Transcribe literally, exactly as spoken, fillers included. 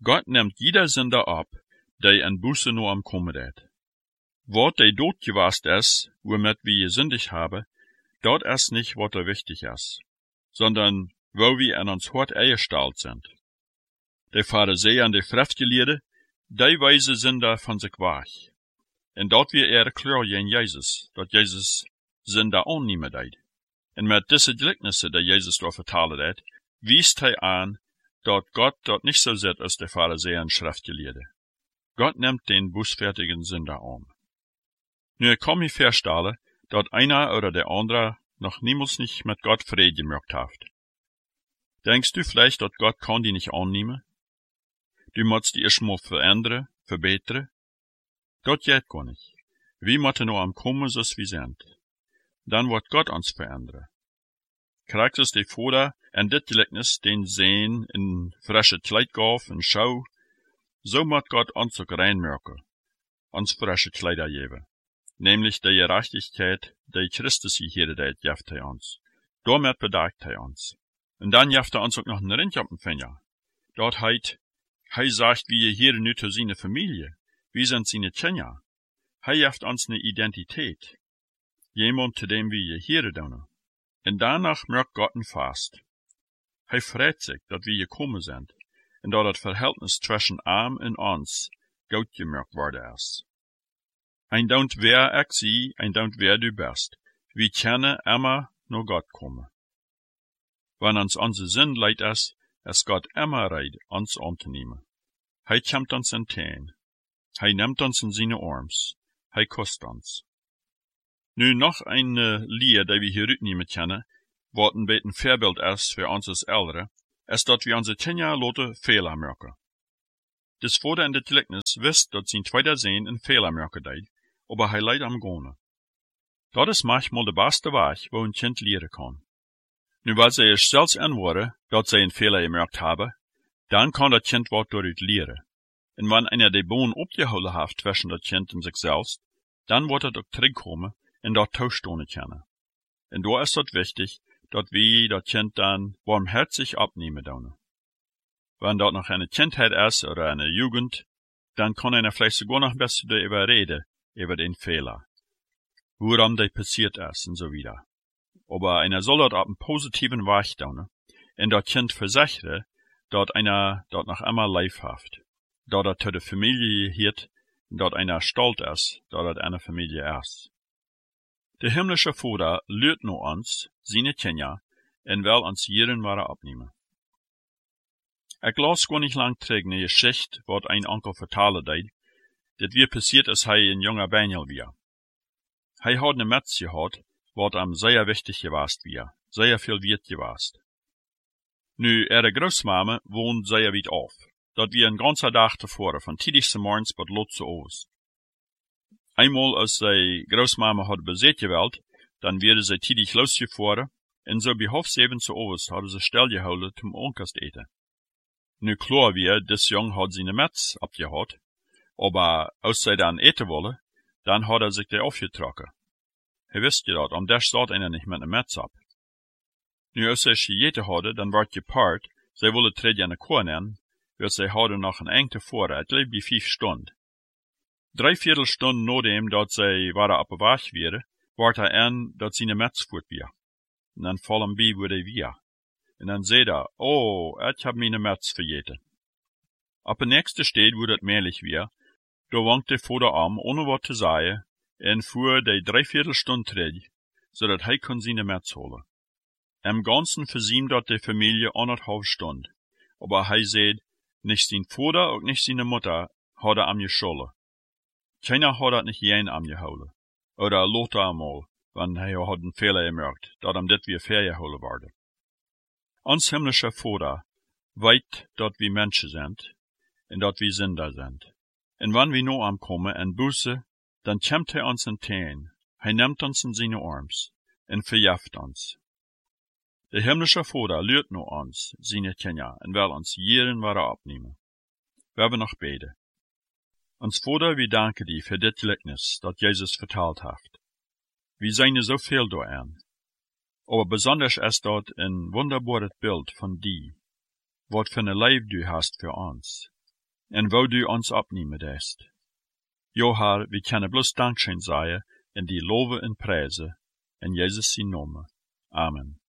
Gott nimmt jeder Sünder ab, der en Buße nur am Kommen det. Wat der dood gewast is, womit wir gesündigt haben, dort ist nicht, wat er wichtig ist, sondern wo wir an uns Hort eingestellt sind. Der Pharisäer und der Schriftgelehrte, die weise Sünder von sich weg. En dort wir er klar in Jesus, dat Jesus Sünder annehmen deed. En met diese Gleichnisse, die Jesus dort vertalen hat, wies hij an, dat Gott dort nicht so sieht als der Pharisäer und Schriftgelehrte. Gott nimmt den bußfertigen Sünder an. Nu kann ich feststellen, dat einer oder der andere noch niemals nicht mit Gott Friede gemacht hat. Denkst du vielleicht, dat Gott kann die nicht annehmen? Du musst die erstmal verändern, verbessern? Dat geht gar nicht. Wir müssen nur am Kommen, so wie sind. Dann wird Gott uns verändern. Kriegst es die Vater en dit Gleichnis den Sehen in frische Kleid gauf en schau, so muss Gott uns auch reinmerken, uns frische Kleider geben. Nämlich die Gerechtigkeit, die Christus hier deed, jaft hij uns. Damit bedankt hij uns. Und dann jaft er uns auch noch einen Ring auf den Finger. Dort heit, hij sagt, wir hier nu zu seine Familie. Wir sind seine Kinder. Hij jaft uns eine Identität. Jemand, zu dem wir hier doen. Und danach merkt Gott ein Fast. Hij freut sich, dat wir gekommen sind. Und dat het Verhältnis zwischen ihm und uns gut gemerkt worden ist. Ein don't wer ich sie, ein don't wer du bist. Wir können immer nur Gott kommen. Wenn uns unser Sinn leid ist, ist Gott immer bereit, uns anzunehmen. Hij kommt uns entgegen. Hij nimmt uns in seine Arms. Hij kusst uns. Nu noch eine Lied, die wir hier rütnehmen können, wat ein bisschen Vorbild ist für uns als Ältere, ist, dass wir unsere Kinder lotte Fehler merken. Das Vater in der Gleichnis wisst, dass sein zweiter Sohn einen Fehler merken deed, aber hij leid am Gone. Dat is manchmal der beste Weg, wo ein Kind lehren kann. Nu, weil sie es selbst antworten, dass sie einen Fehler gemerkt haben, dann kann das Kind was dadurch lehren. Und wenn einer die Bohnen abgeholt hat zwischen das Kind und sich selbst, dann wird er auch zurückkommen und dort tauschstonen können. Und da ist es wichtig, dass wir das Kind dann warmherzig abnehmen dürfen. Wenn dort noch eine Kindheit ist oder eine Jugend, dann kann einer vielleicht sogar noch ein bisschen darüber reden, über den Fehler. Woran der passiert ist und so wieder. Aber einer soll dort auf einen positiven Weg tun und das Kind versichern, dass einer dort noch einmal leibhaft, dass er zu der Familie gehört und dass einer stolz ist, dass er eine Familie ist. Der himmlische Vater lehrt nur uns, seine Kinder, und will uns jeden Ware abnehmen. Ich las gar nicht lang zurück eine Geschichte, wat ein Onkel vertalen deed, dat wir passiert ist, hij ein junger Bengel wir. Hij hat eine Metz gehad, wat am sehr wichtig gewast wir, sehr viel wert gewast. Nu, ihre Großmama wohnt sehr weit auf, dat wir ein ganzer Tag davor, von tidigste morgens bis lotse aus. Einmal, als sie Großmama hat besät gewählt, dann wäre sie tidig losgefahren, und so bei halb sieben zu Oos hatte sie stillgehouden zum Onkast eten. Nu klar wir, des Jung hat seine Metz abgehakt, aber als sie dann eten wollen, dann hat er sich der aufgetrokken. Er wisst ja dat, am der staat einer nicht mit ne Metz ab. Nu als sie gegeten hadden, dann ward gepaart, sie wollen treden eine Kuh nennen, weil sie hadden noch een engte vor, het liep bij vijf Stunden. Drei Viertelstunden nachdem, dat sie waren op de weg wären, ward er an, dat sie ne Metz voert wir. Und dann fallen bei wurde wir. Und dann seht er, oh, ich hab meine Metz vergeten. Op de nächste Stelle wurde het mehrlich wir, da wankt der Vater am, ohne wat zu sagen, en fuhr die Dreiviertelstunde terug, zodat hij kon seine Metz holen. Im Ganzen versiemt dat de Familie anderthalb Stunden, aber hij seht, nicht sein Vater und nicht seine Mutter hat er am geschollen. Keiner hat dat nicht jen am geholen. Oder lot einmal, wenn er hat einen Fehler gemerkt, dat am dit weer fair geholen wurde. Ons himmlischer Vater weet dat wir Menschen sind, und dat wir Sünder sind. Und wenn wir nur ankommen en Buße, dann kommt er uns entgegen, er nimmt uns in seine Arms, und verjaft uns. Der himmlische Vater lehrt nur uns, seine Kinder, und will uns jeden Ware abnehmen. Wir haben noch beten. Uns Vater, wir danken dir für dit Gleichnis, dat Jesus vertalt hat. Wir sehen so viel da an. Aber besonders ist dort ein wunderbares Bild von dir, wat für ein Leben du hast für uns. en wo du ons opnemen dest. Jo, Herr, vi kan bloß Dankschein sagen, en die loven en prijzen, in Jezus zijn naam. Amen.